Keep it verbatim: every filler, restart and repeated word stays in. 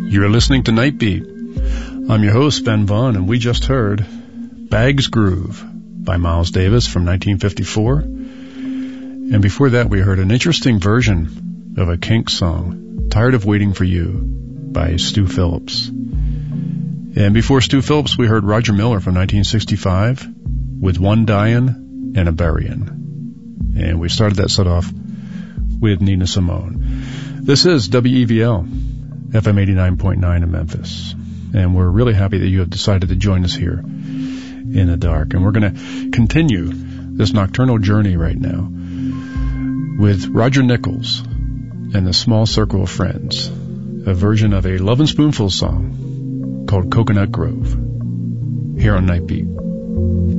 You're listening to Night Beat. I'm your host, Ben Vaughn, and we just heard Bag's Groove by Miles Davis from nineteen fifty-four. And before that, we heard an interesting version of a Kinks song, Tired of Waiting for You, by Stu Phillips. And before Stu Phillips, we heard Roger Miller from nineteen sixty-five with One Dyin' and a Buryin'. And we started that set off with Nina Simone. This is W E V L, F M eighty-nine point nine in Memphis. And we're really happy that you have decided to join us here in the dark. And we're going to continue this nocturnal journey right now with Roger Nichols and the Small Circle of Friends, a version of a Lovin' Spoonful song called Coconut Grove, here on Night Beat.